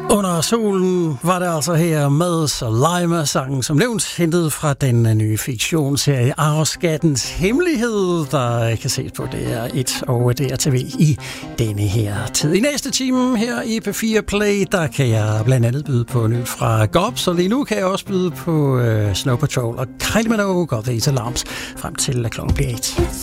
Under solen var det altså her med Soleima-sangen, som nævnt, hentet fra den nye fiktionsserie Arveskattens Hemmelighed, der kan ses på DR1 og DRTV i denne her tid. I næste time her i P4 Play, der kan jeg blandt andet byde på nyt fra GOP, så lige nu kan jeg også byde på Snow Patrol og Kylie Minogue og These Alarms frem til klokken bliver 8.